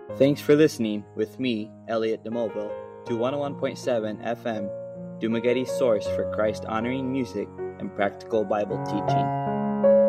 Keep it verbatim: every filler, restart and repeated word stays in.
Thanks for listening with me, Elliot DeMobile, to one oh one point seven F M, Dumagetti's source for Christ-honoring music and practical Bible teaching.